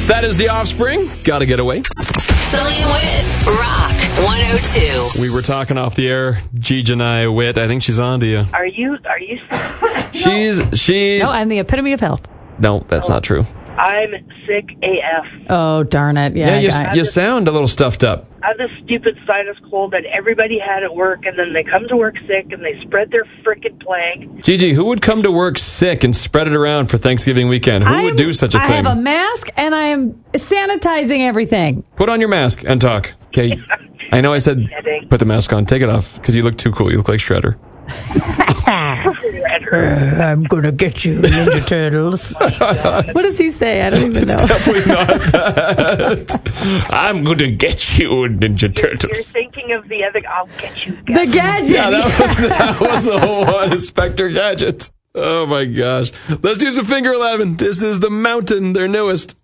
That is The Offspring. Gotta Get Away. Silly and Wit. Rock 102. We were talking off the air, Gigi and I, Wit. I think she's on to you. Are you? No, I'm the epitome of health. No, that's not true. I'm sick AF. Oh, darn it. Yeah, you sound a little stuffed up. I have this stupid sinus cold that everybody had at work, and then they come to work sick, and they spread their frickin' plague. Gigi, who would come to work sick and spread it around for Thanksgiving weekend? Who would do such a thing? I have a mask, and I am sanitizing everything. Put on your mask and talk. Okay. I know I said put the mask on. Take it off, because you look too cool. You look like Shredder. I'm gonna get you, Ninja Turtles. What does he say? I don't even know. It's definitely not that. I'm gonna get you, Ninja Turtles. You're thinking of the other. I'll get you. The Gadget. Yeah, that was the whole one. Inspector Gadget. Oh my gosh. Let's do some Finger 11. This is The Mountain, their newest.